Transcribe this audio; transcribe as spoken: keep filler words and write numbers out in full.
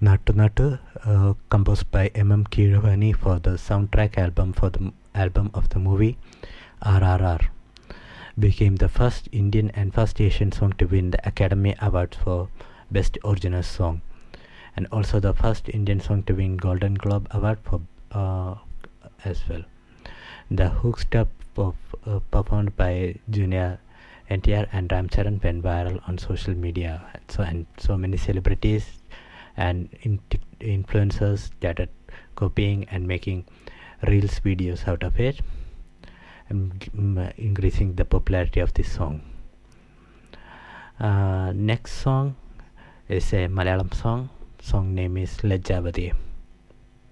Nattu Nattu, uh, composed by M M Keeravani for the soundtrack album for the m- album of the movie R R R, became the first Indian and first Asian song to win the Academy Awards for Best Original Song, and also the first Indian song to win Golden Globe Award for uh, as well. The hook step of, uh, performed by Junior N T R and Ram Charan went viral on social media. So and so many celebrities and in- influencers started copying and making reels videos out of it, and mm, increasing the popularity of this song. Uh, next song is a Malayalam song. Song name is Lajjavati.